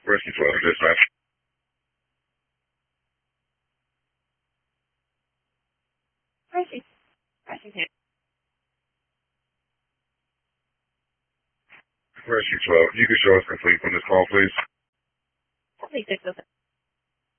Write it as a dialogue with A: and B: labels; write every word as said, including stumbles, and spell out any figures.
A: Rescue twelve, dispatch.
B: Rescue. Rescue two.
A: Rescue twelve, you can show us complete from this call, please.
B: seventy-six oh seven.